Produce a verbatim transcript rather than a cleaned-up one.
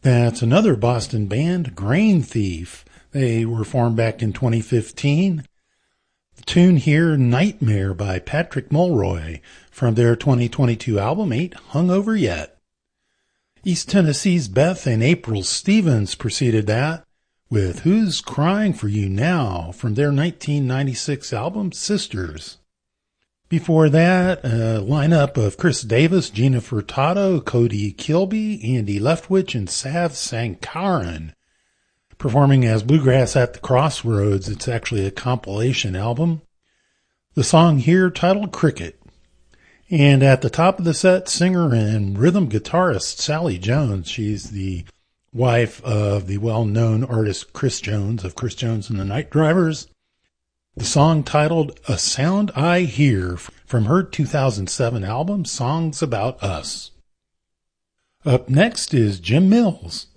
That's another Boston band, Grain Thief. They were formed back in twenty fifteen. The tune here, Nightmare by Patrick Mulroy, from their twenty twenty-two album, Ain't Hungover Yet. East Tennessee's Beth and April Stevens preceded that with Who's Crying for You Now, from their nineteen ninety-six album, Sisters. Before that, a lineup of Chris Davis, Gina Furtado, Cody Kilby, Andy Leftwich, and Sav Sankaran, performing as Bluegrass at the Crossroads. It's actually a compilation album. The song here titled Cricket. And at the top of the set, singer and rhythm guitarist Sally Jones. She's the wife of the well-known artist Chris Jones of Chris Jones and the Night Drivers. The song titled A Sound I Hear, from her two thousand seven album, Songs About Us. Up next is Jim Mills.